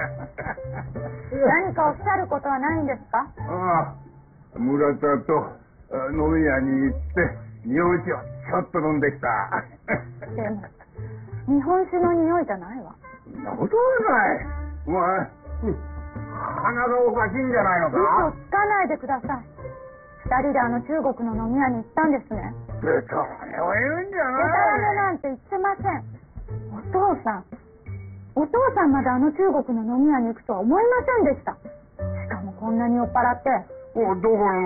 何かおっしゃることはないんですか？ ああ、村田と飲み屋に行って日本酒をちょっと飲んできた。 でも日本酒の匂いじゃないわ。 そんなことはない。お前、鼻がおかしいんじゃないのか？ 嘘つかないでください。二人で中国の飲み屋に行ったんですね。 でたらめを言うんじゃでない。 たらめなんて言ってません。お父さんまで中国の飲み屋に行くとは思いませんでした。しかもこんなに酔っ払って。 どこの